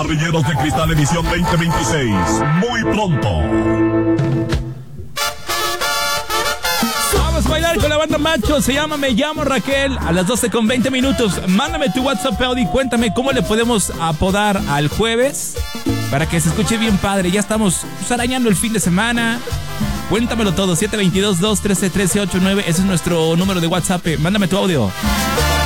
Parrilleros de Cristal edición 2026. Muy pronto. Vamos a bailar con la banda Macho. Se llama Me Llamo Raquel. A las 12:20. Mándame tu WhatsApp, Audi. Cuéntame cómo le podemos apodar al jueves para que se escuche bien padre. Ya estamos arañando el fin de semana. Cuéntamelo todo. 722-213-1389. Ese es nuestro número de WhatsApp. Mándame tu audio.